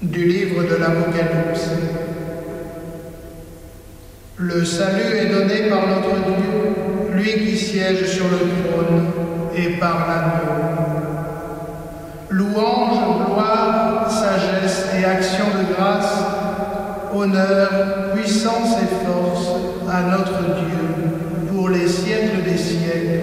Du livre de l'Apocalypse. Le salut est donné par notre Dieu, lui qui siège sur le trône, et par l'agneau. Louange, gloire, sagesse et action de grâce, honneur, puissance et force à notre Dieu pour les siècles des siècles.